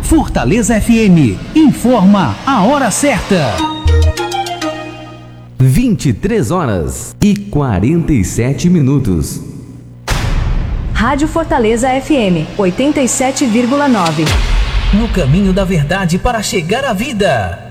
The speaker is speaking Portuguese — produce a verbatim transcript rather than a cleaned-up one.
Fortaleza F M informa a hora certa. vinte e três horas e quarenta e sete minutos. Rádio Fortaleza F M oitenta e sete vírgula nove. No caminho da verdade para chegar à vida.